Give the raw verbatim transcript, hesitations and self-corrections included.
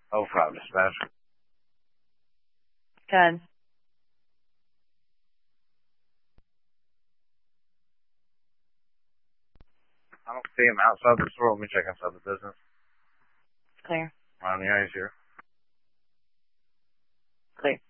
Oh five dispatch. Good. I don't see him outside the store. Let me check inside the business. Clear. On the ice here. Clear.